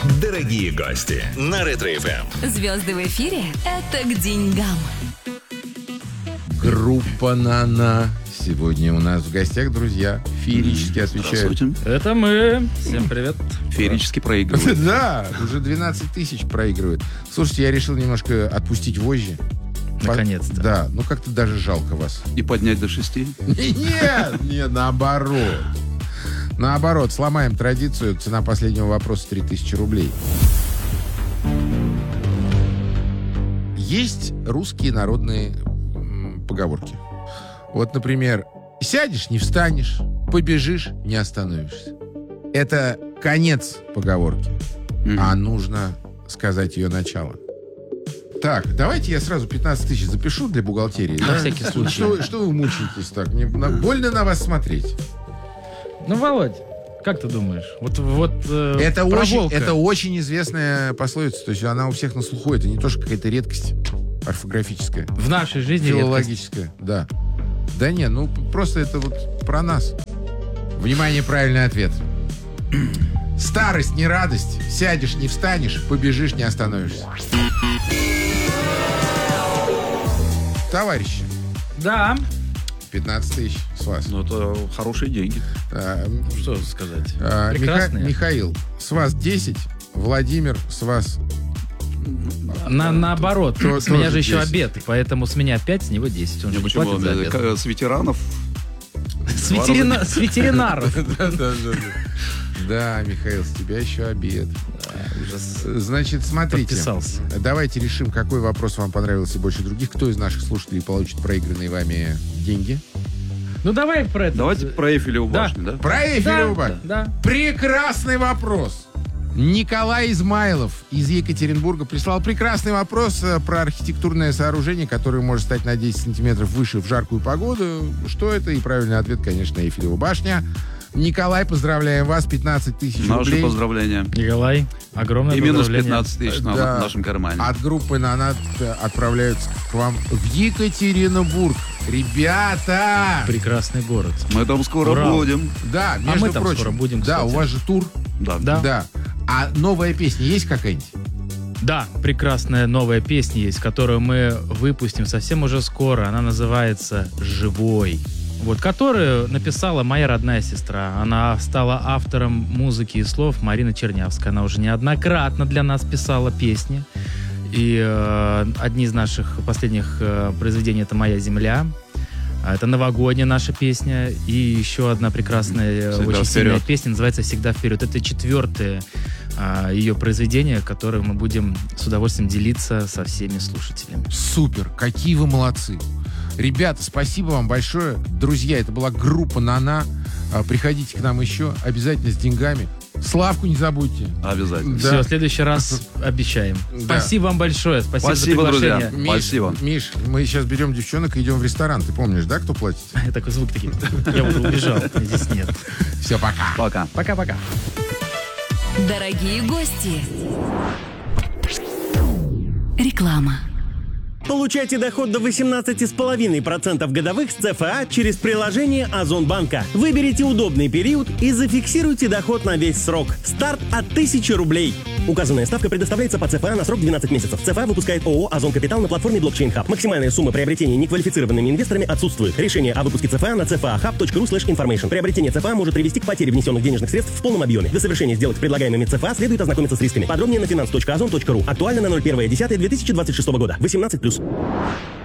Дорогие гости на Ретро-ФМ. Звезды в эфире – это к деньгам. Группа «Нана». Сегодня у нас в гостях, друзья. Феерически отвечают. Это мы. Всем привет. Феерически проигрывают. Да, уже 12 тысяч проигрывают. Слушайте, я решил немножко отпустить вожжи. Наконец-то. Да, ну как-то даже жалко вас. И поднять до 6? Нет, наоборот. Наоборот, сломаем традицию. Цена последнего вопроса 3000 рублей. Есть русские народные поговорки. Вот, например, сядешь — не встанешь, побежишь — не остановишься. Это конец поговорки, а нужно сказать ее начало. Так, давайте я сразу 15 тысяч запишу для бухгалтерии. На всякий случай. Что вы мучаетесь так? Мне больно на вас смотреть. Ну, Володь, как ты думаешь? Это про очень, волка. это очень известная пословица. То есть она у всех на слуху. Это не то, что какая-то редкость орфографическая. В нашей жизни редкость. Филологическая, да. Да не, ну просто это вот про нас. Внимание, правильный ответ. Старость не радость. Сядешь — не встанешь, побежишь — не остановишься. Товарищи, Да. 15 тысяч с вас. Ну, это хорошие деньги. Что сказать? Миха- Прекрасные. Михаил, с вас 10. Владимир, с вас... Наоборот. То- С меня тоже же еще 10. обед. Поэтому с меня 5, с него 10. Он же не Почему? платит за обед. С ветеранов? С ветеринаров. Да, Михаил, с тебя еще обед. Ужас. Значит, смотрите. Подписался. Давайте решим, какой вопрос вам понравился больше других. Кто из наших слушателей получит проигранные вами деньги? Ну, давай про это. Давайте про Эйфелеву Да. башню, да? Про Эйфелеву башню. Да. Прекрасный вопрос. Николай Измайлов из Екатеринбурга прислал прекрасный вопрос про архитектурное сооружение, которое может стать на 10 сантиметров выше в жаркую погоду. Что это? И правильный ответ, конечно, Эйфелева башня. Николай, поздравляем вас, 15 тысяч Наши рублей. поздравления. Николай, огромное И минус поздравление. 15 тысяч в Да. нашем кармане. От группы «Нана» отправляются к вам в Екатеринбург. Ребята! Прекрасный город. Мы там скоро Урал. будем. Да, между мы там прочим. скоро будем, Да, кстати. у вас же тур. Да. Да. А новая песня есть какая-нибудь? Да, прекрасная новая песня есть, которую мы выпустим совсем уже скоро. Она называется «Живой». Вот, которую написала моя родная сестра. Она стала автором музыки и слов Марина Чернявская. Она уже неоднократно для нас писала песни. И одни из наших последних произведений — это «Моя земля». Это новогодняя наша песня. И еще одна прекрасная, «Всегда очень сильная вперед». песня называется «Всегда вперед». Это 4-е ее произведение, которое мы будем с удовольствием делиться со всеми слушателями. Супер, какие вы молодцы. Ребята, спасибо вам большое. Друзья, это была группа «Нана». Приходите к нам еще, обязательно с деньгами. Славку не забудьте. Обязательно. Да. Все, в следующий раз обещаем. Да. Спасибо вам большое. Спасибо Спасибо, за друзья. приглашение. Спасибо. Миш, мы сейчас берем девчонок и идем в ресторан. Ты помнишь, да, кто платит? Такой звук такой. Я уже убежал. Меня здесь нет. Все, пока. Пока. Пока-пока. Дорогие гости. Реклама. Получайте доход до 18,5% годовых с ЦФА через приложение Озонбанка. Выберите удобный период и зафиксируйте доход на весь срок. Старт от 1000 рублей. Указанная ставка предоставляется по ЦФА на срок 12 месяцев. ЦФА выпускает ООО «Озон Капитал» на платформе Blockchain Hub. Максимальная сумма приобретения неквалифицированными инвесторами отсутствует. Решение о выпуске ЦФА на cfahub.ru/information. Приобретение ЦФА может привести к потере внесенных денежных средств в полном объеме. До совершения сделок с предлагаемыми ЦФА следует ознакомиться с рисками. Подробнее на finance.ozon.ru. Актуально на 01.10.2026 года. 18+.